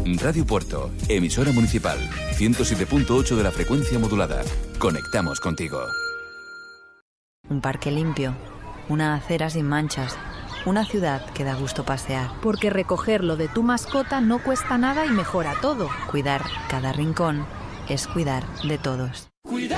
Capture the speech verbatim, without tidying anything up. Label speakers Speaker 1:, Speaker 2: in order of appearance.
Speaker 1: Radio Puerto, emisora municipal, ciento siete punto ocho de la frecuencia modulada. Conectamos contigo.
Speaker 2: Un parque limpio, una acera sin manchas, una ciudad que da gusto pasear.
Speaker 3: Porque recoger lo de tu mascota no cuesta nada y mejora todo.
Speaker 2: Cuidar cada rincón es cuidar de todos.
Speaker 4: Cuidar